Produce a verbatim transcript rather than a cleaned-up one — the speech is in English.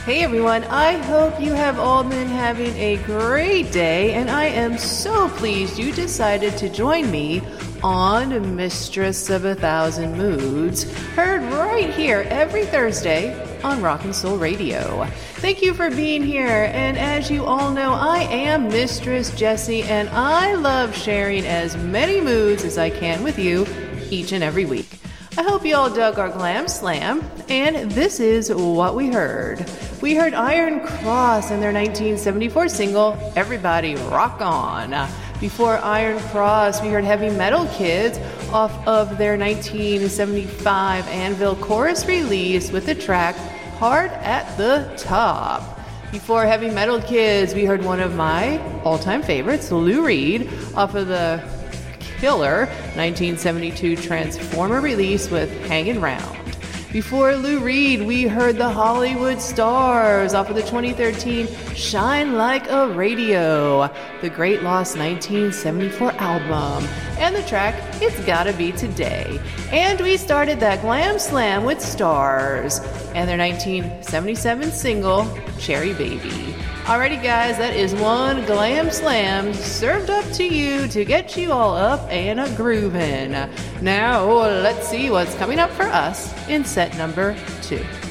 Hey everyone, I hope you have all been having a great day, and I am so pleased you decided to join me on Mistress of a Thousand Moods, heard right here every Thursday on Rockin' Soul Radio. Thank you for being here, and as you all know, I am Mistress Jessie, and I love sharing as many moods as I can with you each and every week. I hope you all dug our Glam Slam, and this is what we heard. We heard Iron Cross and their nineteen seventy-four single, Everybody Rock On. Before Iron Cross, we heard Heavy Metal Kids off of their nineteen seventy-five Anvil chorus release with the track Hard at the Top. Before Heavy Metal Kids, we heard one of my all-time favorites, Lou Reed, off of the killer nineteen seventy-two Transformer release with Hangin' Round. Before Lou Reed, we heard the Hollywood Stars off of the twenty thirteen Shine Like a Radio, the Great Loss nineteen seventy-four album, and the track It's Gotta Be Today. And we started that Glam Slam with Stars and their nineteen seventy-seven single Cherry Baby. Alrighty guys, that is one Glam Slam served up to you to get you all up and a groovin'. Now let's see what's coming up for us in set number two.